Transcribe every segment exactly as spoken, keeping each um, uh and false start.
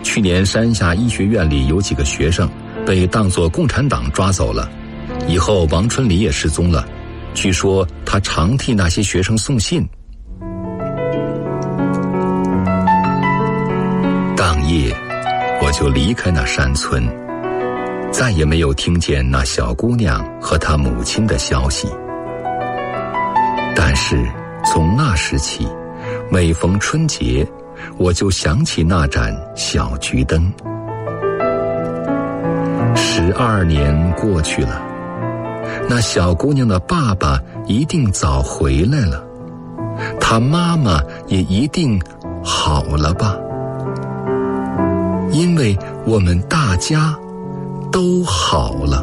去年山下医学院里有几个学生被当作共产党抓走了，以后王春里也失踪了，据说他常替那些学生送信。当夜我就离开那山村，再也没有听见那小姑娘和她母亲的消息。但是从那时起，每逢春节，我就想起那盏小桔灯。十二年过去了，那小姑娘的爸爸一定早回来了，她妈妈也一定好了吧，因为我们大家都好了。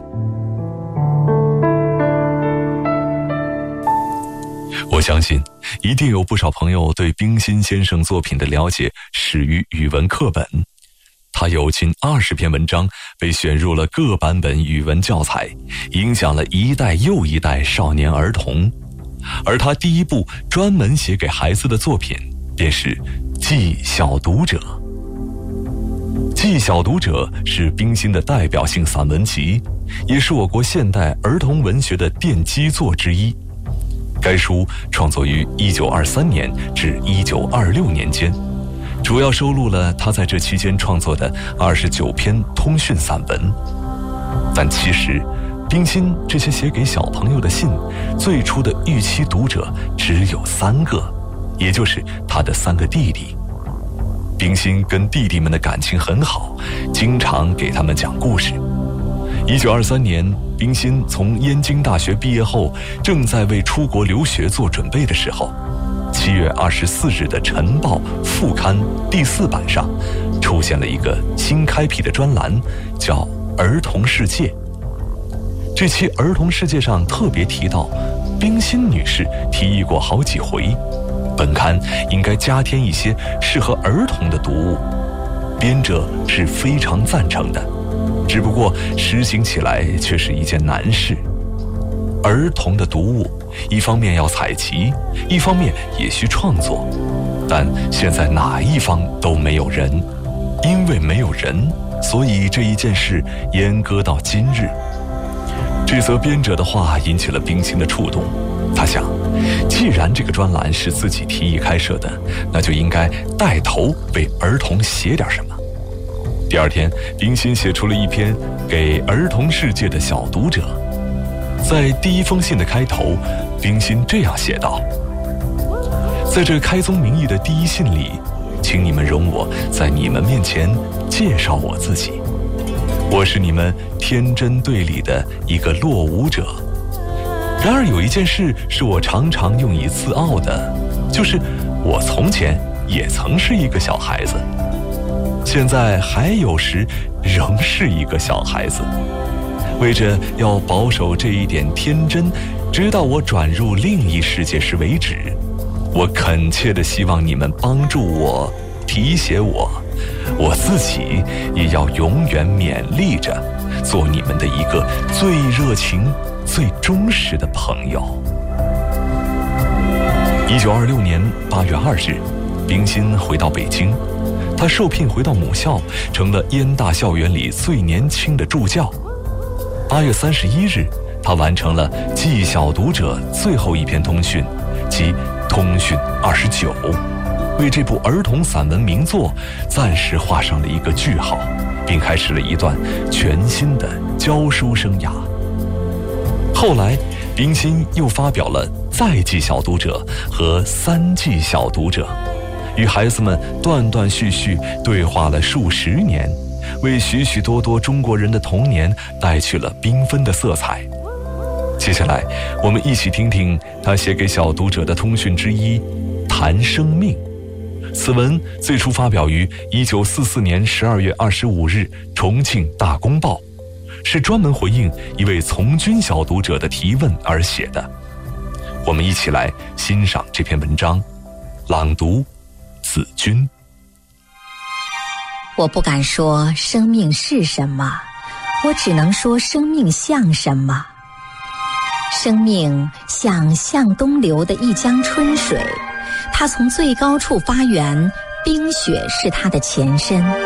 我相信一定有不少朋友对冰心先生作品的了解始于语文课本，他有近二十篇文章被选入了各版本语文教材，影响了一代又一代少年儿童。而他第一部专门写给孩子的作品便是《记小读者》。《记小读者》是冰心的代表性散文集，也是我国现代儿童文学的奠基作之一。该书创作于一九二三年至一九二六年间，主要收录了他在这期间创作的二十九篇通讯散文。但其实冰心这些写给小朋友的信，最初的预期读者只有三个，也就是他的三个弟弟。冰心跟弟弟们的感情很好，经常给他们讲故事。一九二三年，冰心从燕京大学毕业后，正在为出国留学做准备的时候，七月二十四日的《晨报》副刊第四版上，出现了一个新开辟的专栏，叫《儿童世界》。这期《儿童世界》上特别提到，冰心女士提议过好几回，本刊应该加添一些适合儿童的读物，编者是非常赞成的。只不过实行起来却是一件难事。儿童的读物，一方面要采集，一方面也需创作，但现在哪一方都没有人，因为没有人，所以这一件事阉割到今日。这则编者的话引起了冰心的触动，他想，既然这个专栏是自己提议开设的，那就应该带头为儿童写点什么。第二天，冰心写出了一篇给儿童世界的小读者。在第一封信的开头，冰心这样写道：在这开宗明义的第一信里，请你们容我在你们面前介绍我自己。我是你们天真队里的一个落伍者。然而有一件事是我常常用以自傲的，就是我从前也曾是一个小孩子，现在还有时仍是一个小孩子。为着要保守这一点天真，直到我转入另一世界时为止，我恳切地希望你们帮助我，提携我，我自己也要永远勉励着，做你们的一个最热情、最忠实的朋友。一九二六年八月二日，冰心回到北京，他受聘回到母校，成了燕大校园里最年轻的助教。八月三十一日，他完成了《记小读者》最后一篇通讯，即通讯二十九，为这部儿童散文名作暂时画上了一个句号，并开始了一段全新的教书生涯。后来，冰心又发表了《再记小读者》和《三记小读者》，与孩子们断断续续对话了数十年，为许许多多中国人的童年带去了缤纷的色彩。接下来，我们一起听听他写给小读者的通讯之一《谈生命》。此文最初发表于一九四四年十二月二十五日《重庆大公报》，是专门回应一位从军小读者的提问而写的。我们一起来欣赏这篇文章，朗读子君。 我不敢说生命是什么，我只能说生命像什么。生命像向东流的一江春水，它从最高处发源，冰雪是它的前身。